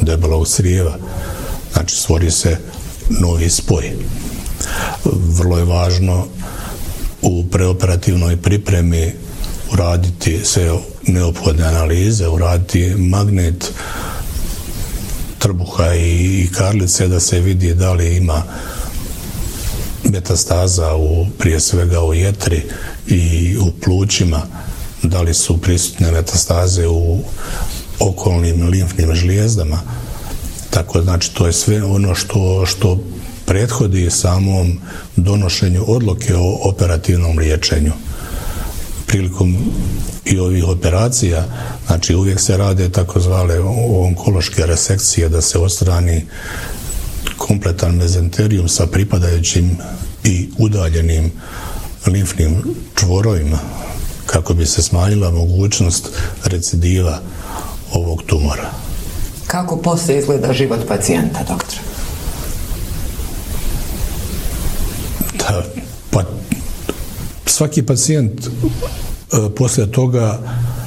debelog crijeva. Znači, stvori se novi spoj. Vrlo je važno u preoperativnoj pripremi uraditi sve neophodne analize, uraditi magnet trbuha i karlice da se vidi da li ima metastaza prije svega u jetri i u plućima, da li su prisutne metastaze u okolnim limfnim žlijezdama. Tako znači to je sve ono što prethodi samom donošenju odluke o operativnom liječenju. Prilikom i ovih operacija, znači uvijek se rade takozvane onkološke resekcije, da se odstrani kompletan mezenterijum sa pripadajućim i udaljenim limfnim čvorovima kako bi se smanjila mogućnost recidiva ovog tumora. Kako poslije izgleda život pacijenta, doktore? Pa svaki pacijent poslije toga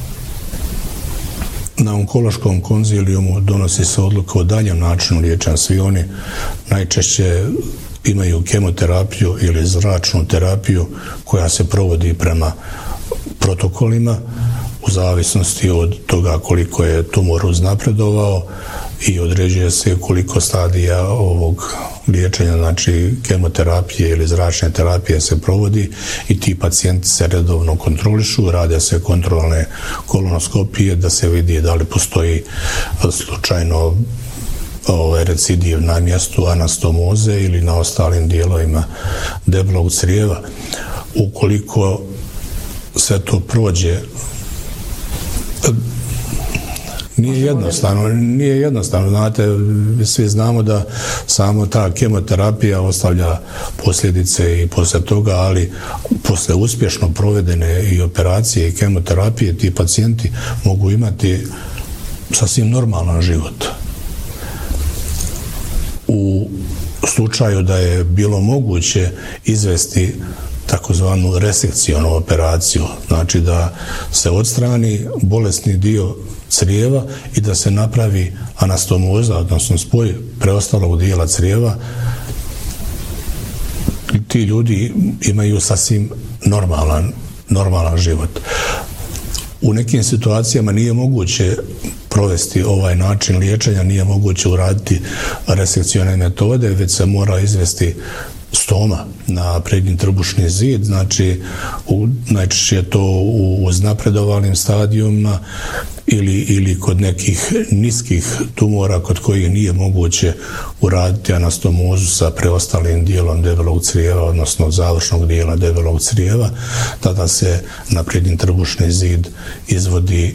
na onkološkom konzilijumu donosi se odluka o daljem načinu liječenja. Svi oni najčešće imaju kemoterapiju ili zračnu terapiju koja se provodi prema protokolima u zavisnosti od toga koliko je tumor uznapredovao i određuje se koliko stadija ovog liječenja, znači kemoterapije ili zračne terapije se provodi i ti pacijenti se redovno kontrolišu, rade se kontrolne kolonoskopije da se vidi da li postoji slučajno recidiv na mjestu anastomoze ili na ostalim dijelovima debelog crijeva. Ukoliko sve to prođe, nije jednostavno, znate, svi znamo da samo ta kemoterapija ostavlja posljedice i poslije toga, ali poslije uspješno provedene i operacije i kemoterapije ti pacijenti mogu imati sasvim normalan život. U slučaju da je bilo moguće izvesti takozvanu resekcionu operaciju, znači da se odstrani bolesni dio crijeva i da se napravi anastomoza, odnosno spoj preostalog dijela crijeva, ti ljudi imaju sasvim normalan život. U nekim situacijama nije moguće provesti ovaj način liječenja, nije moguće uraditi resekcione metode, već se mora izvesti stoma na prednji trbušni zid, znači najčešće je to u uznapredovalnim stadijumima ili kod nekih niskih tumora kod kojih nije moguće uraditi anastomozu sa preostalim dijelom debelog crijeva, odnosno završnog dijela debelog crijeva, tada se na prednji trbušni zid izvodi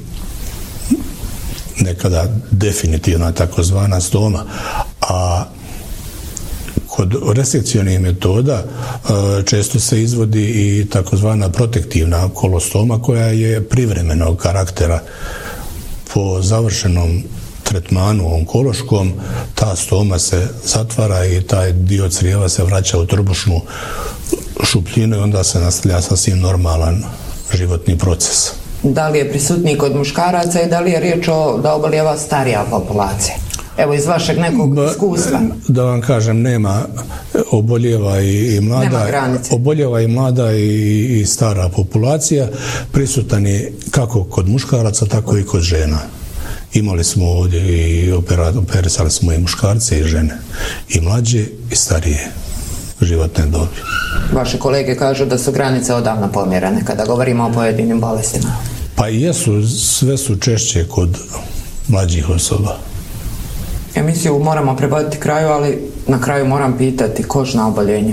nekada definitivna takozvana stoma, a kod resekcionih metoda često se izvodi i takozvana protektivna kolostoma koja je privremenog karaktera. Po završenom tretmanu onkološkom ta stoma se zatvara i taj dio crijeva se vraća u trbušnu šupljinu i onda se nastavlja sasvim normalan životni proces. Da li je prisutniji kod muškaraca i da li je riječ da obolijeva starija populacija? Evo, iz vašeg nekog iskustva. Da vam kažem, nema, obolijeva i mlada i stara populacija. Prisutan je kako kod muškaraca, tako i kod žena. Imali smo ovdje i operisali smo i muškarce i žene, i mlađe i starije životne dobi. Vaše kolege kažu da su granice odavno pomjerene kada govorimo o pojedinim bolestima. Pa i jesu, sve su češće kod mlađih osoba. Emisiju moramo privoditi kraju, ali na kraju moram pitati kožna oboljenja.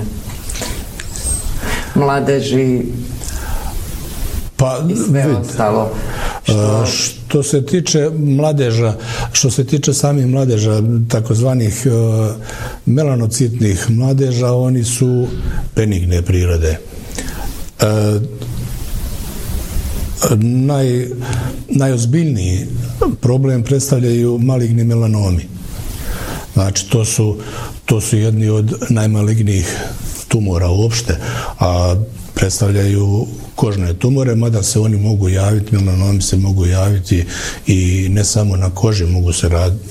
Mladeži i sve ostalo. Što se tiče mladeža, što se tiče samih mladeža, takozvanih melanocitnih mladeža, oni su benigne prirode. Najozbiljniji problem predstavljaju maligni melanomi. Znači, to su jedni od najmalignijih tumora uopšte, a predstavljaju kožne tumore, mada se oni mogu javiti, melanomi se mogu javiti i ne samo na koži, mogu se